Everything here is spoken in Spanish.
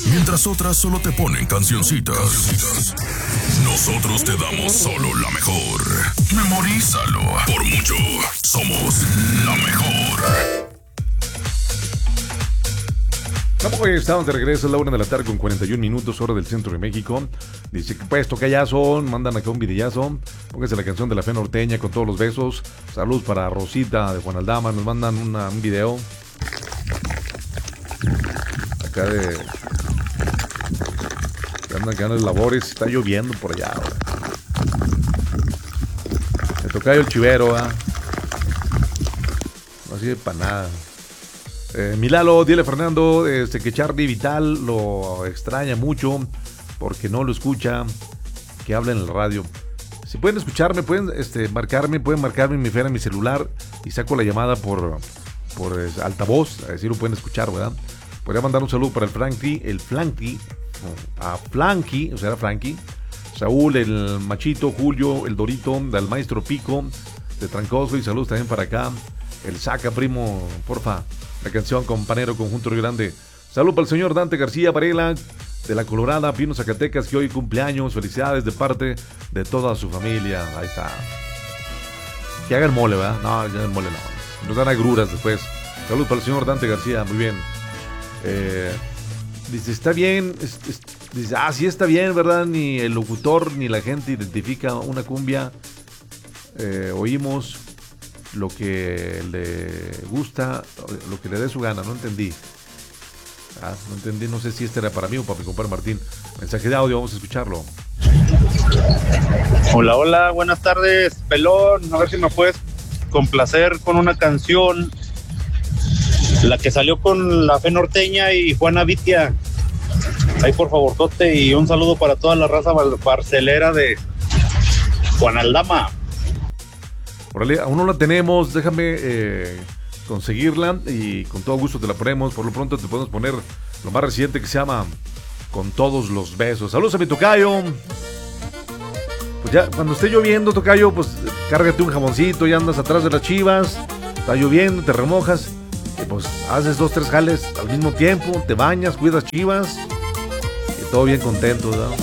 mientras otras solo te ponen cancioncitas. Nosotros te damos solo la mejor. Memorízalo. Por mucho, somos la mejor. Estamos de regreso a la 1 de la tarde con 41 minutos, hora del centro de México. Dice que pues tocayazo, mandan acá un videllazo. Póngase la canción de La Fe Norteña con todos los besos. Saludos para Rosita de Juan Aldama, nos mandan un video. Acá de... andan quedando en labores, está lloviendo por allá. Me tocayo el chivero, no sirve para nada. Milalo, dile a Fernando que Charlie Vital lo extraña mucho porque no lo escucha, que habla en la radio. Si pueden escucharme, pueden marcarme en mi celular y saco la llamada por altavoz, así lo pueden escuchar, ¿verdad? Podría mandar un saludo para a Flanky, o sea, era Frankie, Saúl, el Machito, Julio, el Dorito, del Maestro Pico, de Trancoso, y saludos también para acá, el Saca, primo, porfa, la canción Companero Conjunto Río Grande. Salud para el señor Dante García Varela, de la Colorada, Pino, Zacatecas, que hoy cumpleaños, felicidades de parte de toda su familia, ahí está. Que hagan mole, ¿verdad? No, ya el mole no, nos dan agruras después. Salud para el señor Dante García, muy bien. Dice, está bien, dice, sí está bien, ¿verdad? Ni el locutor ni la gente identifica una cumbia. Oímos lo que le gusta, lo que le dé su gana, no entendí. No entendí, no sé si este era para mí o para mi compadre Martín. Mensaje de audio, vamos a escucharlo. Hola, hola, buenas tardes, pelón. A ver si me puedes complacer con una canción, la que salió con La Fe Norteña y Juana Vitia. Ahí por favor, Tote, y un saludo para toda la raza parcelera de Juan Aldama. Órale, aún no la tenemos, déjame conseguirla y con todo gusto te la ponemos. Por lo pronto te podemos poner lo más reciente que se llama Con Todos los Besos. Saludos a mi tocayo. Pues ya, cuando esté lloviendo, tocayo, pues cárgate un jamoncito y andas atrás de las chivas. Está lloviendo, te remojas. Y pues haces 2, 3 jales al mismo tiempo, te bañas, cuidas chivas. Y todo bien contento, ¿no?